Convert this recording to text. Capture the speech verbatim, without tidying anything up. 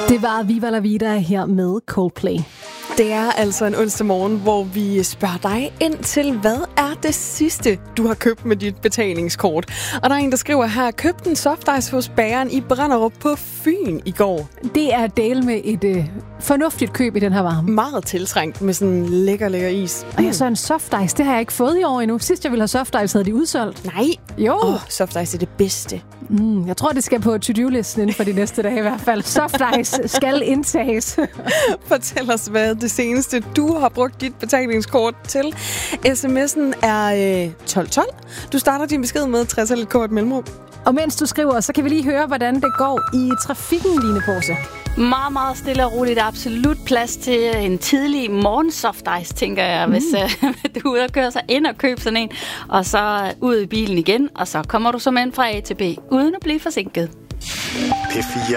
Det var Viva La Vida her med Coldplay. Det er altså en onsdag morgen, hvor vi spørger dig ind til, hvad er det sidste, du har købt med dit betalingskort? Og der er en, der skriver her, købte en softice hos bageren i Branderup på Fyn i går. Det er del med et øh, fornuftigt køb i den her varme. Meget tiltrængt med sådan en lækker, lækker is. Og jeg så en softice, det har jeg ikke fået i år endnu. Sidst jeg ville have softice, havde de udsolgt. Nej. Jo. Åh, oh, softice er det bedste. Mm, jeg tror, det skal på to-do-listen inden for de næste dage i hvert fald. Softice skal indtages. Fortæl os, hvad det seneste, du har brugt dit betalingskort til. sms'en er øh, tolv tolv. Du starter din besked med tres eller et kort mellemrum. Og mens du skriver, så kan vi lige høre, hvordan det går i trafikken, Line Pose. Meget, meget stille og roligt. Absolut plads til en tidlig morgen softice, tænker jeg, mm. hvis uh, du er ude og kører sig ind og køber sådan en. Og så ud i bilen igen, og så kommer du som ind fra A til B, uden at blive forsinket. P fire